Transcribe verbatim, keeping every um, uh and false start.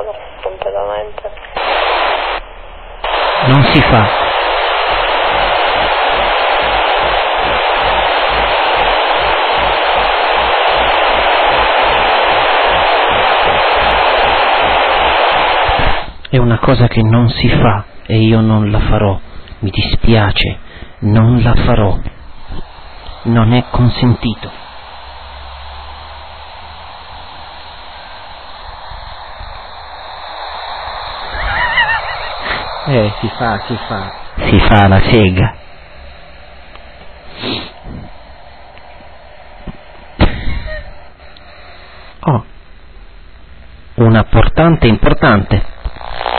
sbagliato completamente. Non si fa. È una cosa che non si fa e io non la farò. Mi dispiace, non la farò. Non è consentito. Eh, si fa, si fa. Si fa la sega. Oh. Una portante importante.